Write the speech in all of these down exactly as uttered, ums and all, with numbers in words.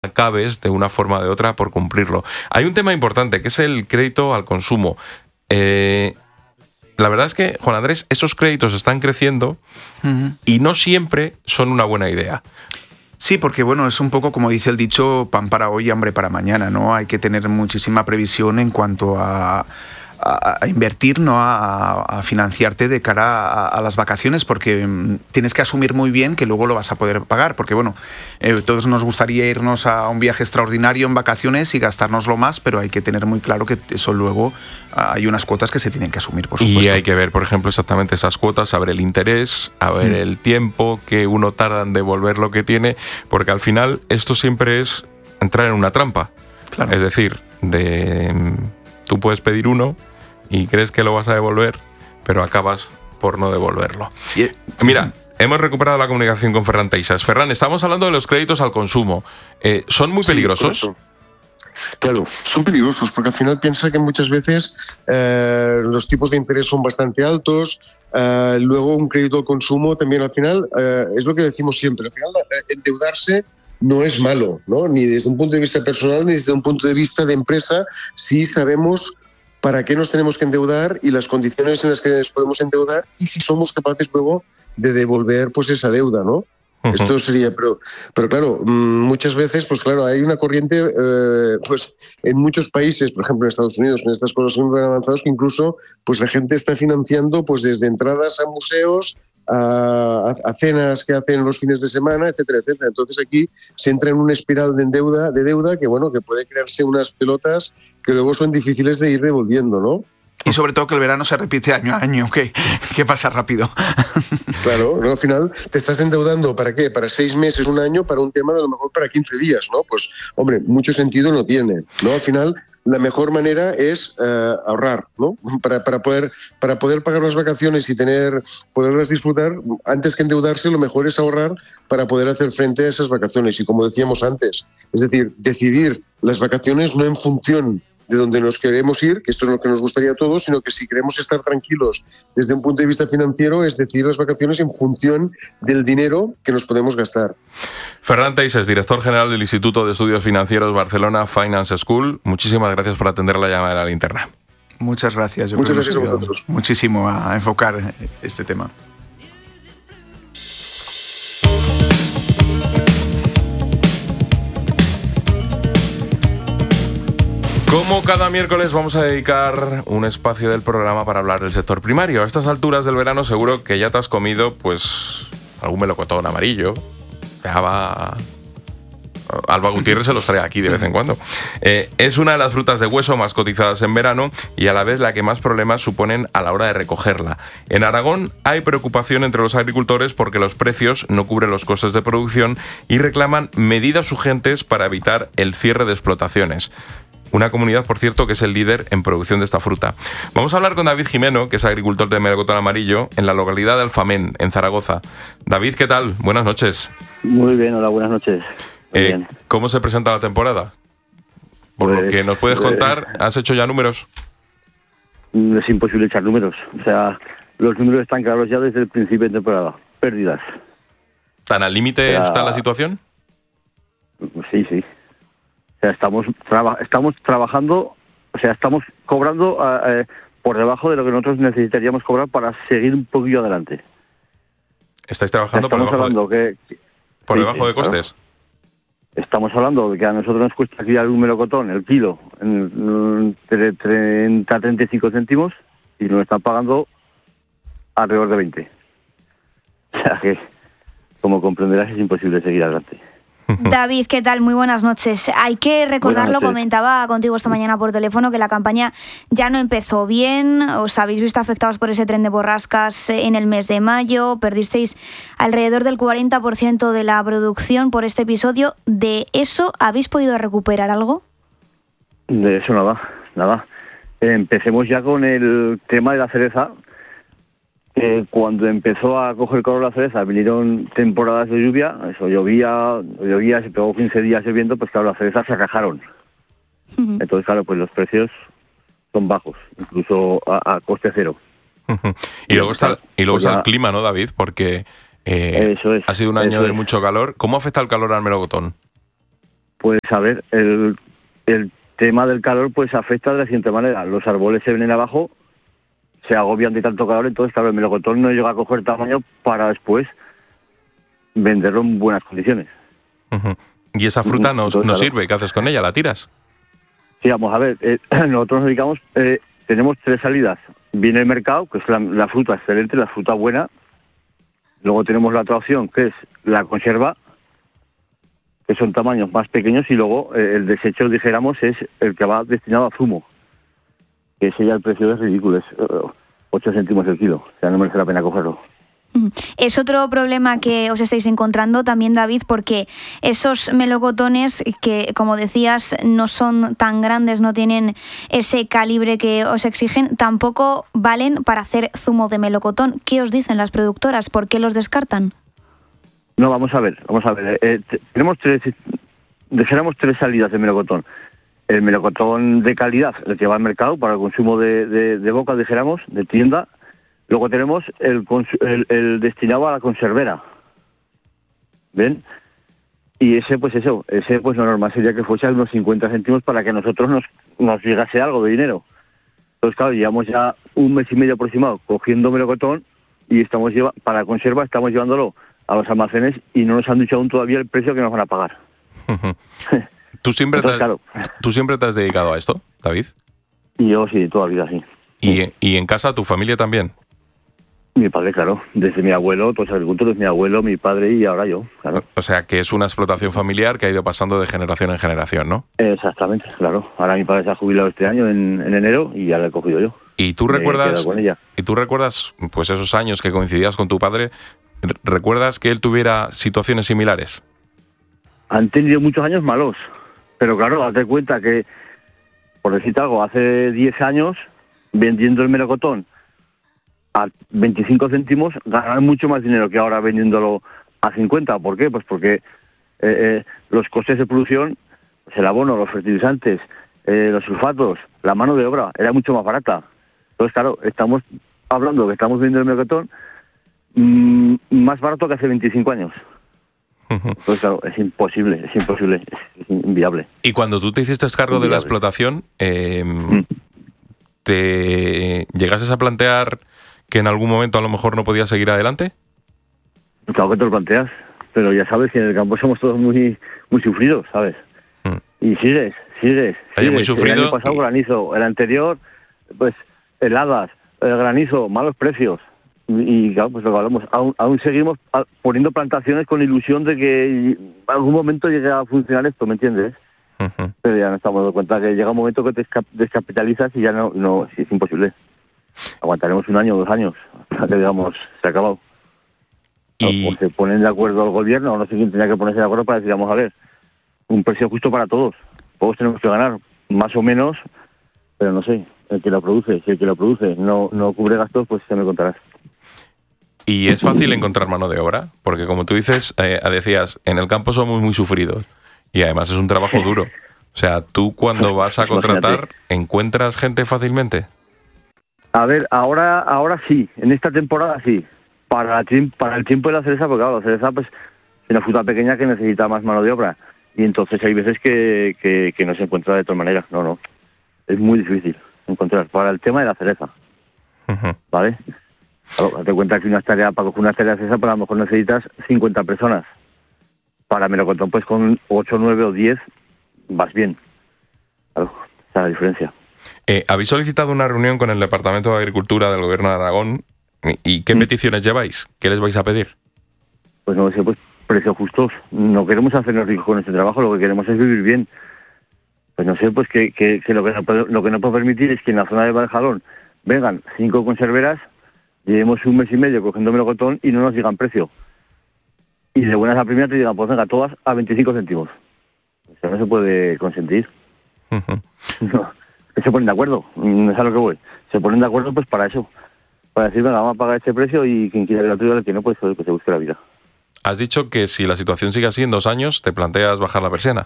acabes de una forma o de otra por cumplirlo. Hay un tema importante que es el crédito al consumo. Eh, la verdad es que, Juan Andrés, esos créditos están creciendo uh-huh. y no siempre son una buena idea. Sí, porque bueno, es un poco como dice el dicho, pan para hoy, hambre para mañana, ¿no? Hay que tener muchísima previsión en cuanto a, a, a invertir, ¿no? A, a financiarte de cara a, a las vacaciones, porque tienes que asumir muy bien que luego lo vas a poder pagar, porque bueno, eh, todos nos gustaría irnos a un viaje extraordinario en vacaciones y gastárnoslo más, pero hay que tener muy claro que eso luego hay unas cuotas que se tienen que asumir, por supuesto. Y hay que ver, por ejemplo, exactamente esas cuotas, saber el interés, a ver mm. el tiempo que uno tarda en devolver lo que tiene, porque al final esto siempre es entrar en una trampa. Claro. Es decir, de tú puedes pedir uno y crees que lo vas a devolver, pero acabas por no devolverlo. Sí, Mira, sí. hemos recuperado la comunicación con Ferran Teixas. Ferran, estamos hablando de los créditos al consumo. Eh, ¿Son muy peligrosos? Sí, claro, son peligrosos porque al final piensa que muchas veces eh, los tipos de interés son bastante altos, eh, luego un crédito al consumo también al final, eh, es lo que decimos siempre, al final eh, endeudarse no es malo, ¿no? Ni desde un punto de vista personal ni desde un punto de vista de empresa, si sabemos para qué nos tenemos que endeudar y las condiciones en las que nos podemos endeudar y si somos capaces luego de devolver pues esa deuda, ¿no? Uh-huh. Esto sería, pero, pero claro, muchas veces, pues claro, hay una corriente, eh, pues en muchos países, por ejemplo en Estados Unidos, en estas cosas muy avanzadas, que incluso, pues la gente está financiando, pues desde entradas a museos, a, a cenas que hacen los fines de semana, etcétera, etcétera. Entonces aquí se entra en una espiral de deuda, de deuda que bueno, que puede crearse unas pelotas que luego son difíciles de ir devolviendo, ¿no? Y sobre todo que el verano se repite año a año, que, que pasa rápido. Claro, ¿no? Al final te estás endeudando, ¿para qué? Para seis meses, un año, para un tema de a lo mejor para quince días, ¿no? Pues, hombre, mucho sentido no tiene, ¿no? Al final, la mejor manera es uh, ahorrar, ¿no? Para, para, poder, para poder pagar las vacaciones y tener, poderlas disfrutar, antes que endeudarse, lo mejor es ahorrar para poder hacer frente a esas vacaciones. Y como decíamos antes, es decir, decidir las vacaciones no en función de donde nos queremos ir, que esto es lo que nos gustaría a todos, sino que si queremos estar tranquilos desde un punto de vista financiero, es decidir las vacaciones en función del dinero que nos podemos gastar. Ferran Teixas, director general del Instituto de Estudios Financieros Barcelona Finance School, muchísimas gracias por atender la llamada de la linterna. Muchas gracias. Yo Muchas creo gracias que a vosotros. Muchísimo a enfocar este tema. Como cada miércoles vamos a dedicar un espacio del programa para hablar del sector primario. A estas alturas del verano seguro que ya te has comido pues algún melocotón amarillo. Ya va... Alba Gutiérrez se los trae aquí de vez en cuando. Eh, es una de las frutas de hueso más cotizadas en verano y a la vez la que más problemas suponen a la hora de recogerla. En Aragón hay preocupación entre los agricultores porque los precios no cubren los costes de producción y reclaman medidas urgentes para evitar el cierre de explotaciones. Una comunidad, por cierto, que es el líder en producción de esta fruta. Vamos a hablar con David Jimeno, que es agricultor de melocotón amarillo, en la localidad de Alfamén, en Zaragoza. David, ¿qué tal? Buenas noches. Muy bien, hola, buenas noches. Muy eh, bien. ¿Cómo se presenta la temporada? Por pues, lo que nos puedes contar, eh, ¿has hecho ya números? Es imposible echar números. O sea, los números están claros ya desde el principio de temporada. Pérdidas. ¿Tan al límite o sea, está la situación? Sí, sí. O sea, estamos, traba, estamos trabajando, o sea, estamos cobrando eh, por debajo de lo que nosotros necesitaríamos cobrar para seguir un poquillo adelante. ¿Estáis trabajando o sea, por debajo, de, que, por sí, debajo de costes? Claro. Estamos hablando de que a nosotros nos cuesta aquí un melocotón, el kilo, en treinta a treinta y cinco céntimos y nos están pagando alrededor de veinte. O sea que, como comprenderás, es imposible seguir adelante. David, ¿qué tal? Muy buenas noches. Hay que recordarlo, comentaba contigo esta mañana por teléfono, que la campaña ya no empezó bien, os habéis visto afectados por ese tren de borrascas en el mes de mayo, perdisteis alrededor del cuarenta por ciento de la producción por este episodio. ¿De eso habéis podido recuperar algo? De eso nada, nada. Empecemos ya con el tema de la cereza. Eh, cuando empezó a coger color la cereza, vinieron temporadas de lluvia, eso llovía, llovía, se pegó quince días lloviendo, pues claro, las cerezas se acajaron. Uh-huh. Entonces, claro, pues los precios son bajos, incluso a, a coste cero. Uh-huh. Y luego está, y luego pues está ya, el clima, ¿no, David? Porque eh, eso es, ha sido un año de es. mucho calor. ¿Cómo afecta el calor al melocotón? Pues a ver, el, el tema del calor pues afecta de la siguiente manera. Los árboles se vienen abajo, se agobian de tanto calor, entonces claro, el melocotón no llega a coger tamaño para después venderlo en buenas condiciones. Uh-huh. ¿Y esa fruta no, entonces, no claro, sirve? ¿Qué haces con ella? ¿La tiras? Sí, vamos a ver, eh, nosotros nos dedicamos, eh, tenemos tres salidas. Viene el mercado, que es la, la fruta excelente, la fruta buena. Luego tenemos la otra opción, que es la conserva, que son tamaños más pequeños, y luego eh, el desecho, dijéramos, es el que va destinado a zumo. Que ese ya el precio es ridículo, es uh, ocho céntimos el kilo, o sea, no merece la pena cogerlo. Es otro problema que os estáis encontrando también, David, porque esos melocotones que, como decías, no son tan grandes, no tienen ese calibre que os exigen, tampoco valen para hacer zumo de melocotón. ¿Qué os dicen las productoras? ¿Por qué los descartan? No, vamos a ver, vamos a ver. Eh, tenemos tres, dijéramos tres salidas de melocotón. El melocotón de calidad, el que va al mercado para el consumo de, de, de boca, dijéramos, de tienda. Luego tenemos el, el, el destinado a la conservera. ¿Ven? Y ese, pues eso, ese pues lo normal sería que fuese a unos cincuenta céntimos para que a nosotros nos, nos llegase algo de dinero. Entonces, claro, llevamos ya un mes y medio aproximado cogiendo melocotón y estamos lleva, para la conserva estamos llevándolo a los almacenes y no nos han dicho aún todavía el precio que nos van a pagar. ¿Tú siempre, Entonces, te, claro. ¿Tú siempre te has dedicado a esto, David? Y yo sí, toda la vida, sí. ¿Y, y en casa tu familia también? Mi padre, claro. Desde mi abuelo, todos los agricultores, mi abuelo, mi padre y ahora yo, claro. O sea, que es una explotación familiar que ha ido pasando de generación en generación, ¿no? Exactamente, claro. Ahora mi padre se ha jubilado este año, en, en enero, y ya lo he cogido yo. ¿Y tú Me he recuerdas, quedado con ella. y tú recuerdas pues esos años que coincidías con tu padre? ¿Recuerdas que él tuviera situaciones similares? Han tenido muchos años malos, pero claro, date cuenta que, por decirte algo, hace diez años, vendiendo el melocotón a veinticinco céntimos, ganar mucho más dinero que ahora vendiéndolo a cincuenta. ¿Por qué? Pues porque eh, eh, los costes de producción, pues el abono, los fertilizantes, eh, los sulfatos, la mano de obra, era mucho más barata. Entonces, claro, estamos hablando que estamos vendiendo el melocotón mmm, más barato que hace veinticinco años. Entonces, claro, es imposible, es imposible, es inviable. Y cuando tú te hiciste cargo inviable. de la explotación, eh, mm. ¿te llegases a plantear que en algún momento a lo mejor no podías seguir adelante? Claro que te lo planteas, pero ya sabes que en el campo somos todos muy muy sufridos, ¿sabes? Mm. Y sigues, sigues, Oye, sigues. Muy sufrido. El año pasado y... granizo, el anterior, pues heladas, el granizo, malos precios. Y claro, pues lo que hablamos, aún, aún seguimos poniendo plantaciones con ilusión de que en algún momento llegue a funcionar esto, ¿me entiendes? Uh-huh. Pero ya nos estamos dando cuenta que llega un momento que te descapitalizas y ya no, no es imposible. Aguantaremos un año o dos años hasta que, digamos, se ha acabado. Y... O se ponen de acuerdo el gobierno, o no sé quién tenía que ponerse de acuerdo para decir, vamos a ver, un precio justo para todos. Todos tenemos que ganar, más o menos, pero no sé, el que lo produce, si el que lo produce no, no cubre gastos, pues ya me contarás. ¿Y es fácil encontrar mano de obra? Porque como tú dices, eh, decías, en el campo somos muy sufridos y además es un trabajo duro. O sea, tú cuando vas a contratar, ¿encuentras gente fácilmente? A ver, ahora ahora sí, en esta temporada sí. Para, para el tiempo de la cereza, porque claro, la cereza pues, es una fruta pequeña que necesita más mano de obra. Y entonces hay veces que, que, que no se encuentra de todas maneras. No, no. Es muy difícil encontrar. Para el tema de la cereza. Uh-huh. ¿Vale? Claro, date cuenta que una tarea, para coger una tarea de esa, pues a lo mejor necesitas cincuenta personas. Para melocotón, pues con ocho, nueve o diez vas bien. Claro, esa es la diferencia. Eh, ¿Habéis solicitado una reunión con el Departamento de Agricultura del Gobierno de Aragón? ¿Y qué ¿Mm? peticiones lleváis? ¿Qué les vais a pedir? Pues no sé, pues precios justos. No queremos hacernos ricos con este trabajo, lo que queremos es vivir bien. Pues no sé, pues que, que, que lo que no puedo, lo que no puedo permitir es que en la zona de Valjalón vengan cinco conserveras, llevemos un mes y medio cogiendo melocotón y no nos digan precio. Y de buenas a primeras te digan, pues venga, todas a veinticinco céntimos. Eso no se puede consentir. Uh-huh. No, que se ponen de acuerdo, no es a lo que voy. Se ponen de acuerdo pues para eso. Para decir, venga, vamos a pagar este precio y quien quiera el otro, el que no, pues que se busque la vida. Has dicho que si la situación sigue así en dos años, ¿te planteas bajar la persiana?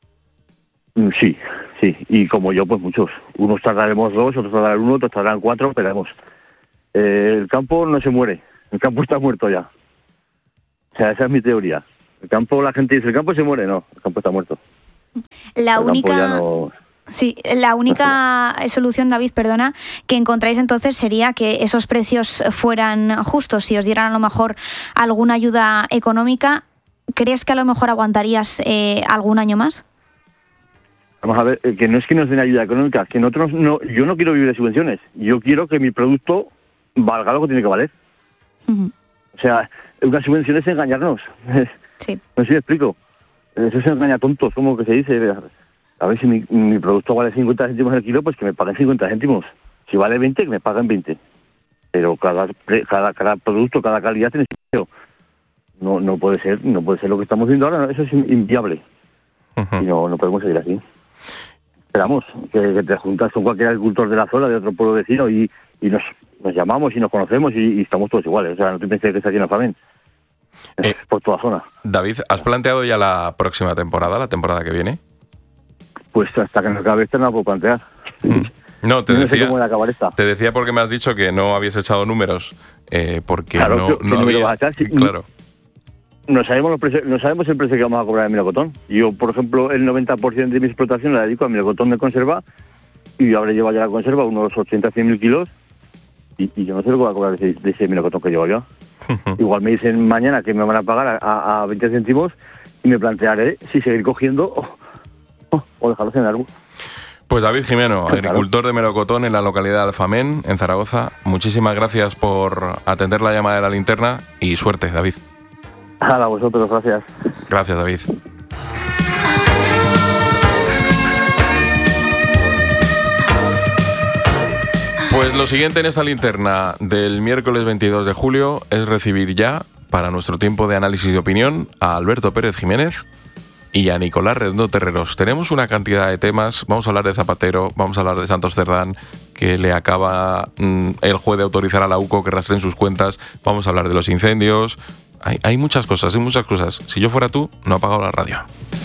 Sí, sí. Y como yo, pues muchos. Unos tardaremos dos, otros tardarán uno, otros tardarán cuatro, esperemos. Eh, el campo no se muere. El campo está muerto ya. O sea, esa es mi teoría. El campo, la gente dice, el campo se muere. No, el campo está muerto. La el única... campo ya no... Sí, la única solución, David, perdona, que encontráis entonces sería que esos precios fueran justos, si os dieran a lo mejor alguna ayuda económica. ¿Crees que a lo mejor aguantarías eh, algún año más? Vamos a ver, que no es que nos den ayuda económica, que nosotros no, yo no quiero vivir de subvenciones, yo quiero que mi producto valga lo que tiene que valer. Uh-huh. O sea, una subvención es engañarnos. Sí. No sé si me explico. Eso es engañar tontos, como que se dice. A ver, si mi, mi producto vale cincuenta céntimos el kilo, pues que me paguen cincuenta céntimos. Si vale veinte, que me paguen veinte. Pero cada cada cada producto, cada calidad tiene su precio. No no puede ser, no puede ser lo que estamos viendo ahora, eso es inviable. Uh-huh. Y no, no podemos seguir así. Esperamos que, que te juntas con cualquier agricultor de la zona, de otro pueblo vecino, y, y nos, nos llamamos y nos conocemos y, y estamos todos iguales. O sea, no te pienses que está aquí en Alfamén. Eh, por toda la zona. David, ¿has planteado ya la próxima temporada, la temporada que viene? Pues hasta que no acabe esta no la puedo plantear. Mm. No, te no decía, sé cómo voy a acabar esta. Te decía porque me has dicho que no habías echado números, eh, porque claro, no, que, no que había... vas a echar, sí, claro. No sabemos, los precios, no sabemos el precio que vamos a cobrar en melocotón. Yo, por ejemplo, el noventa por ciento de mi explotación la dedico a melocotón de conserva y yo habré llevado ya la conserva unos ochenta a cien mil kilos y, y yo no sé lo que voy a cobrar de ese, de ese melocotón que llevo yo. Igual me dicen mañana que me van a pagar a, a veinte céntimos y me plantearé si seguir cogiendo o, o, o dejarlos en el árbol. Pues David Jimeno, agricultor de melocotón en la localidad de Alfamén, en Zaragoza. Muchísimas gracias por atender la llamada de la linterna y suerte, David. A vosotros, gracias. Gracias, David. Pues lo siguiente en esta linterna del miércoles veintidós de julio es recibir ya, para nuestro tiempo de análisis y opinión, a Alberto Pérez Jiménez y a Nicolás Redondo Terreros. Tenemos una cantidad de temas, vamos a hablar de Zapatero, vamos a hablar de Santos Cerdán, que le acaba mmm, el juez de autorizar a la U C O que rastreen sus cuentas, vamos a hablar de los incendios, hay, hay muchas cosas, hay muchas cosas. Si yo fuera tú, no apagaba la radio.